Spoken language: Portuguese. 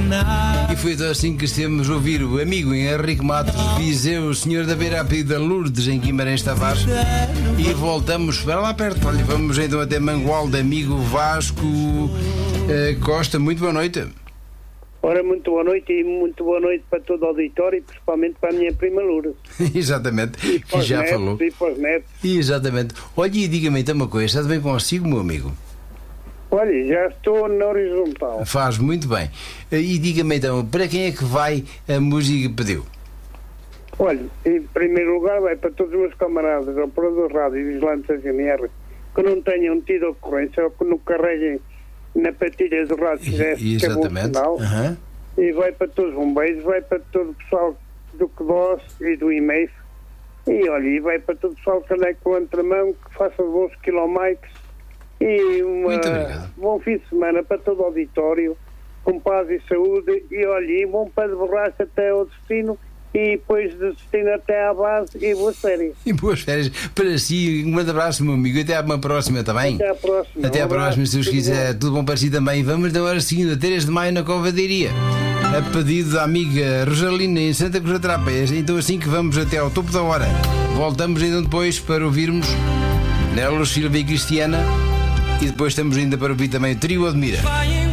E foi assim que estivemos a ouvir o amigo Henrique Matos, Viseu, o senhor da Beira da Lourdes, em Guimarães Tavares. E voltamos para lá perto. Olha, vamos então até Mangualde, amigo Vasco Costa. Muito boa noite. Ora, muito boa noite e muito boa noite para todo o auditório e principalmente para a minha prima Lourdes. Exatamente, que já netos, falou. E para os netos. Exatamente. Olha, e diga-me então uma coisa, está bem consigo, meu amigo? Olha, já estou na horizontal. Faz muito bem. E diga-me então, para quem é que vai a música que pediu? Olha, em primeiro lugar vai para todos os meus camaradas, operadores de rádio e vigilantes da GNR, que não tenham tido ocorrência ou que não carreguem na patilha do rádio que é bom sinal. E vai para todos os bombeiros, vai para todo o pessoal do QDOS e do IMEIF. E olha, e vai para todo o pessoal que anda com a contramão, que faça bons quilomikes. E bom fim de semana para todo o auditório, com paz e saúde. E olha, e bom pé de borracha até ao destino. E depois de destino até à base e boas férias. E boas férias para si. Um grande abraço, meu amigo. Até à próxima também. Até à próxima. Até à próxima, se Deus quiser. Tudo bom para si também. Vamos na hora seguinte, 3 de maio, na Covadeiria. A pedido da amiga Rosalina em Santa Cruz da Trapa. Então assim que vamos até ao topo da hora. Voltamos então depois para ouvirmos Nelos, Silva e Cristiana. E depois estamos ainda para ouvir também o Trio Admira.